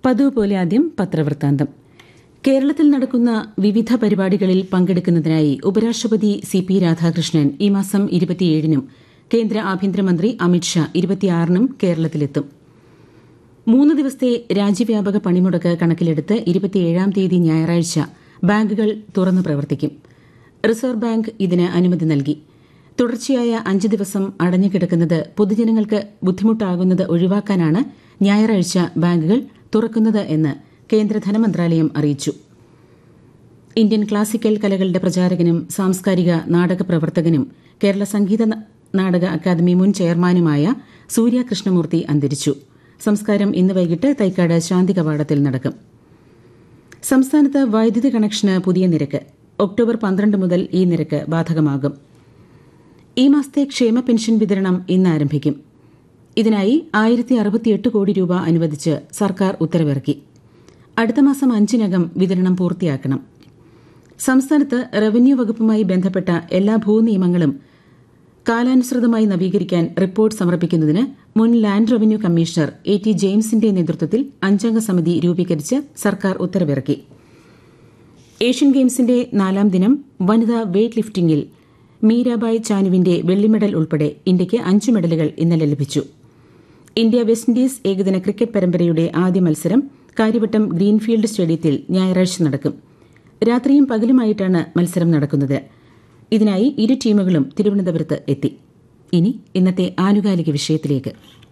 പതിവ് പോലെ ആദ്യം പത്രവൃത്താന്തം. കേരളത്തിൽ നടക്കുന്ന വിവിധ പരിപാടികളിൽ പങ്കെടുക്കുന്നതിനായി ഉപരാഷ്ട്രപതി സി.പി. രാധാകൃഷ്ണൻ ഈ മാസം 27-നും കേന്ദ്ര ആഭ്യന്തരമന്ത്രി അമിത്ഷാ 26-നും കേരളത്തിലെത്തും. 3 ദിവസത്തെ രാജ്യവ്യാപക പണിമുടക്ക് കണക്കിലെടുത്ത് 27-ാം തീയതി ഞായറാഴ്ച ബാങ്കുകൾ തുറന്നു പ്രവർത്തിക്കും. റിസർവ് ബാങ്ക് ഇതിന് അനുമതി നൽകി. തുടർച്ചയായ 5 ദിവസം അടഞ്ഞുകിടക്കുന്നത് പൊതുജനങ്ങൾക്ക് ബുദ്ധിമുട്ടാകുന്നത് ഒഴിവാക്കാനാണ് ഞായറാഴ്ച ബാങ്കുകൾ തുറക്കുന്നത് എന്ന് കേന്ദ്ര ധനമന്ത്രാലയം അറിയിച്ചു. ഇന്ത്യൻ ക്ലാസിക്കൽ കലകളുടെ പ്രചാരകനും സാംസ്കാരിക നാടക പ്രവർത്തകനും കേരള സംഗീത നാടക അക്കാദമി മുൻ ചെയർമാനുമായ സൂര്യ കൃഷ്ണമൂർത്തി അന്തരിച്ചു. സംസ്കാരം ഇന്ന് വൈകിട്ട് തൈക്കാട് ശാന്തി കവാടത്തിൽ നടക്കും. സംസ്ഥാനത്ത് വൈദ്യുതി കണക്ഷന് പുതിയ നിരക്ക്. ഒക്ടോബർ 12 മുതൽ ഈ നിരക്ക് ബാധകമാകും. ഈ മാസത്തെ ക്ഷേമ പെൻഷൻ വിതരണം ഇന്ന് ആരംഭിക്കും. ഇതിനായി 1068 കോടി രൂപ അനുവദിച്ച് സർക്കാർ ഉത്തരവിറക്കി. അടുത്ത മാസം 5-നകം വിതരണം പൂർത്തിയാക്കണം. സംസ്ഥാനത്ത് റവന്യൂ വകുപ്പുമായി ബന്ധപ്പെട്ട എല്ലാ ഭൂനിയമങ്ങളും കാലാനുസൃതമായി നവീകരിക്കാൻ റിപ്പോർട്ട് സമർപ്പിക്കുന്നതിന് മുൻ ലാൻഡ് റവന്യൂ കമ്മീഷണർ A.T. ജെയിംസിന്റെ നേതൃത്വത്തിൽ 5-അംഗ സമിതി രൂപീകരിച്ച് സർക്കാർ ഉത്തരവിറക്കി. ഏഷ്യൻ ഗെയിംസിന്റെ 4-ാം ദിനം വനിതാ വെയ്റ്റ് ലിഫ്റ്റിംഗിൽ മീരാബായ് ചാനുവിന്റെ വെള്ളി മെഡൽ ഉൾപ്പെടെ ഇന്ത്യയ്ക്ക് 5 മെഡലുകൾ ഇന്നലെ ലഭിച്ചു. ഇന്ത്യ വെസ്റ്റ് ഇൻഡീസ് ഏകദിന ക്രിക്കറ്റ് പരമ്പരയുടെ ആദ്യ മത്സരം കാര്യവട്ടം ഗ്രീൻഫീൽഡ് സ്റ്റേഡിയത്തിൽ ഞായറാഴ്ച നടക്കും. രാത്രിയും പകലുമായിട്ടാണ് മത്സരം നടക്കുന്നത്. ഇതിനായി ഇരു ടീമുകളും തിരുവനന്തപുരത്ത് എത്തി. ഇനി ഇന്നത്തെ ആനുകാലിക വിഷയത്തിലേക്ക്.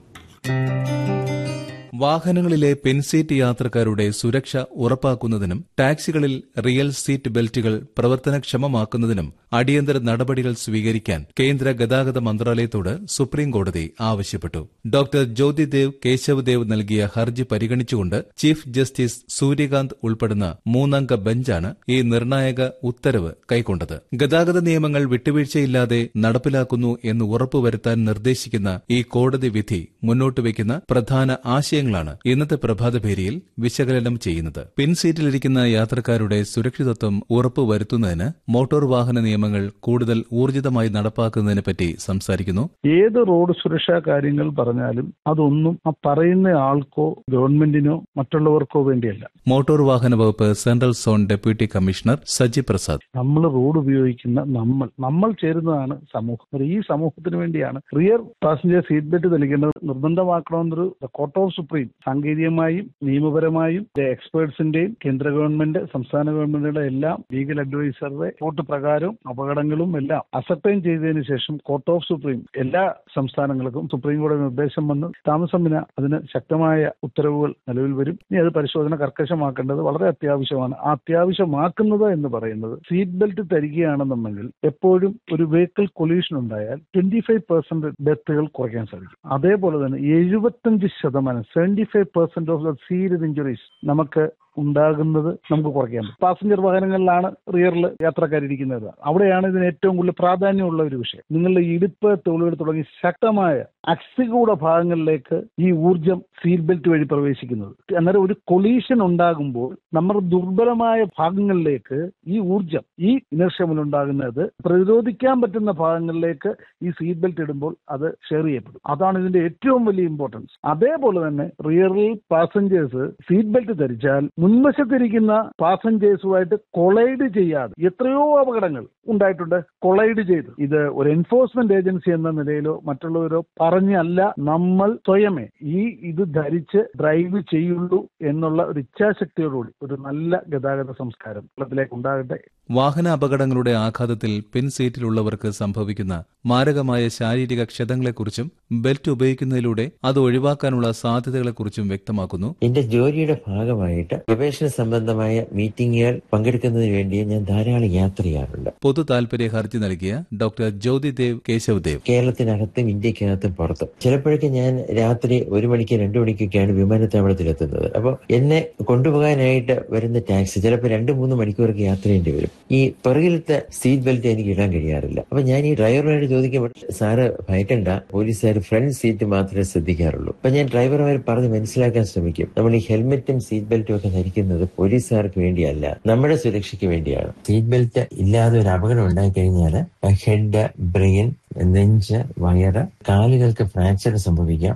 വാഹനങ്ങളിലെ പിൻസീറ്റ് യാത്രക്കാരുടെ സുരക്ഷ ഉറപ്പാക്കുന്നതിനും ടാക്സികളിൽ റിയൽ സീറ്റ് ബെൽറ്റുകൾ പ്രവർത്തനക്ഷമമാക്കുന്നതിനും അടിയന്തര നടപടികൾ സ്വീകരിക്കാൻ കേന്ദ്ര ഗതാഗത മന്ത്രാലയത്തോട് സുപ്രീംകോടതി ആവശ്യപ്പെട്ടു. ഡോക്ടർ ജ്യോതിദേവ് കേശവദേവ് നൽകിയ ഹർജി പരിഗണിച്ചുകൊണ്ട് ചീഫ് ജസ്റ്റിസ് സൂര്യകാന്ത് ഉൾപ്പെടുന്ന 3-അംഗ ബെഞ്ചാണ് ഈ നിർണായക ഉത്തരവ് കൈക്കൊണ്ടത്. ഗതാഗത നിയമങ്ങൾ വിട്ടുവീഴ്ചയില്ലാതെ നടപ്പിലാക്കുന്നു എന്ന് ഉറപ്പുവരുത്താൻ നിർദ്ദേശിക്കുന്ന ഈ കോടതി വിധി മുന്നോട്ടുവയ്ക്കുന്ന പ്രധാന ആശയങ്ങളാണ് ഇന്നത്തെ പ്രഭാതഭേരിയിൽ വിശകലനം ചെയ്യുന്നത്. പിൻസീറ്റിലിരിക്കുന്ന യാത്രക്കാരുടെ സുരക്ഷിതത്വം ഉറപ്പുവരുത്തുന്നതിന് മോട്ടോർ വാഹന നിയമങ്ങൾ കൂടുതൽ ഊർജിതമായി നടപ്പാക്കുന്നതിനെപ്പറ്റി സംസാരിക്കുന്നു. ഏത് റോഡ് സുരക്ഷാ കാര്യങ്ങൾ പറഞ്ഞാലും അതൊന്നും ആ പറയുന്ന ആൾക്കോ ഗവൺമെന്റിനോ മറ്റുള്ളവർക്കോ വേണ്ടിയല്ല. മോട്ടോർ വാഹന വകുപ്പ് central zone deputy commissioner Saji Prasad. നമ്മൾ റോഡ് ഉപയോഗിക്കുന്ന നമ്മൾ ചേരുന്നതാണ് സമൂഹം. ഈ സമൂഹത്തിന് വേണ്ടിയാണ് rear passenger seat belt ധരിക്കേണ്ടത് നിർബന്ധമാക്കണമെന്നൊരു court of supreme സാങ്കേതികമായും നിയമപരമായും എക്സ്പേർട്സിന്റെയും കേന്ദ്ര ഗവൺമെന്റ് സംസ്ഥാന ഗവൺമെന്റുകളുടെ എല്ലാം ലീഗൽ അഡ്വൈസറുടെ റിപ്പോർട്ട് പ്രകാരവും അപകടങ്ങളും എല്ലാം അസർട്ടൈൻ ചെയ്തതിനു ശേഷം കോർട്ട് ഓഫ് സുപ്രീം എല്ലാ സംസ്ഥാനങ്ങൾക്കും സുപ്രീം കോടതി നിർദ്ദേശം വന്ന് താമസമില്ല അതിന് ശക്തമായ ഉത്തരവുകൾ നിലവിൽ വരും. ഇനി അത് പരിശോധന കർക്കശമാക്കേണ്ടത് വളരെ അത്യാവശ്യമാണ്. ആ അത്യാവശ്യമാക്കുന്നത് എന്ന് പറയുന്നത് സീറ്റ് ബെൽറ്റ് ധരിക്കുകയാണെന്നുണ്ടെങ്കിൽ എപ്പോഴും ഒരു വെഹിക്കിൾ കൊളീഷൻ ഉണ്ടായാൽ 25% ഡെത്തുകൾ കുറയ്ക്കാൻ സാധിക്കും. അതേപോലെ തന്നെ 75% ഓഫ് ദ സീരിയസ് ഇഞ്ചുറീസ് നമുക്ക് ഉണ്ടാകുന്നത് നമുക്ക് കുറയ്ക്കാൻ പറ്റും. പാസഞ്ചർ വാഹനങ്ങളിലാണ് റിയറിൽ യാത്രക്കാരിരിക്കുന്നത്. അവിടെയാണ് ഇതിന് ഏറ്റവും കൂടുതൽ പ്രാധാന്യമുള്ള ഒരു വിഷയം. നിങ്ങളുടെ ഇടുപ്പ് തോളുകൾ തുടങ്ങി ശക്തമായ അസ്ഥികൂട ഭാഗങ്ങളിലേക്ക് ഈ ഊർജം സീറ്റ് ബെൽറ്റ് വഴി പ്രവേശിക്കുന്നത്. അന്നേരം ഒരു കൊളീഷൻ ഉണ്ടാകുമ്പോൾ നമ്മുടെ ദുർബലമായ ഭാഗങ്ങളിലേക്ക് ഈ ഊർജം ഈ ഇനർഷ്യ ഉണ്ടാകുന്നത് പ്രതിരോധിക്കാൻ പറ്റുന്ന ഭാഗങ്ങളിലേക്ക് ഈ സീറ്റ് ബെൽറ്റ് ഇടുമ്പോൾ അത് ഷെയർ ചെയ്യപ്പെടും. അതാണ് ഇതിന്റെ ഏറ്റവും വലിയ ഇമ്പോർട്ടൻസ്. അതേപോലെ തന്നെ റിയറിൽ പാസഞ്ചേഴ്സ് സീറ്റ് ബെൽറ്റ് ധരിച്ചാൽ മുൻവശത്തിരിക്കുന്ന പാസഞ്ചേഴ്സുമായിട്ട് കൊളൈഡ് ചെയ്യാതെ എത്രയോ അപകടങ്ങൾ ഉണ്ടായിട്ടുണ്ട്. കൊളൈഡ് ചെയ്ത് ഇത് ഒരു എൻഫോഴ്സ്മെന്റ് ഏജൻസി എന്ന നിലയിലോ മറ്റുള്ളവരോ പറഞ്ഞല്ല, നമ്മൾ സ്വയമേ ഇത് ധരിച്ച് ഡ്രൈവ് ചെയ്യുള്ളൂ എന്നുള്ള ഒരു ഇച്ഛാശക്തിയോടുകൂടി ഒരു നല്ല ഗതാഗത സംസ്കാരം കേരളത്തിലേക്ക് ഉണ്ടാകട്ടെ. വാഹന അപകടങ്ങളുടെ ആഘാതത്തിൽ പിൻസീറ്റിലുള്ളവർക്ക് സംഭവിക്കുന്ന മാരകമായ ശാരീരിക ക്ഷതങ്ങളെക്കുറിച്ചും ബെൽറ്റ് ഉപയോഗിക്കുന്നതിലൂടെ അത് ഒഴിവാക്കാനുള്ള സാധ്യതകളെക്കുറിച്ചും വ്യക്തമാക്കുന്നു. എന്റെ ജോലിയുടെ ഭാഗമായിട്ട് ഗവേഷണ സംബന്ധമായ മീറ്റിംഗുകൾ പങ്കെടുക്കുന്നതിന് വേണ്ടി ഞാൻ ധാരാളം യാത്ര ചെയ്യാറുണ്ട്. പൊതു താൽപര്യ ഹർജി നൽകിയ ഡോക്ടർ ജ്യോതിദേവ് കേശവദേവ്. കേരളത്തിനകത്തും ഇന്ത്യക്കകത്തും പുറത്തും ചിലപ്പോഴൊക്കെ ഞാൻ രാത്രി 1 മണിക്ക് 2 മണിക്കൊക്കെയാണ് വിമാനത്താവളത്തിലെത്തുന്നത്. അപ്പോൾ എന്നെ കൊണ്ടുപോകാനായിട്ട് വരുന്ന ടാക്സി ചിലപ്പോൾ 2-3 മണിക്കൂറൊക്കെ യാത്ര ചെയ്യേണ്ടി വരും. ഈ പിറകിലത്തെ സീറ്റ് ബെൽറ്റ് എനിക്ക് ഇടാൻ കഴിയാറില്ല. അപ്പൊ ഞാൻ ഈ ഡ്രൈവറുമായിട്ട് ചോദിക്കുമ്പോൾ സാറ് ഭയക്കണ്ട, പോലീസുകാർ ഫ്രണ്ട് സീറ്റ് മാത്രമേ ശ്രദ്ധിക്കാറുള്ളൂ. അപ്പൊ ഞാൻ ഡ്രൈവർമാർ പറഞ്ഞ് മനസ്സിലാക്കാൻ ശ്രമിക്കും. നമ്മൾ ഈ ഹെൽമെറ്റും സീറ്റ് ബെൽറ്റും ഒക്കെ ധരിക്കുന്നത് പോലീസുകാർക്ക് വേണ്ടിയല്ല, നമ്മുടെ സുരക്ഷയ്ക്ക് വേണ്ടിയാണ്. സീറ്റ് ബെൽറ്റ് ഇല്ലാതെ ഒരു അപകടം ഉണ്ടായിക്കഴിഞ്ഞാൽ ഹെഡ്, ബ്രെയിൻ, നെഞ്ച്, വയറ്, കാലുകൾക്ക് ഫ്രാക്ചർ സംഭവിക്കാം.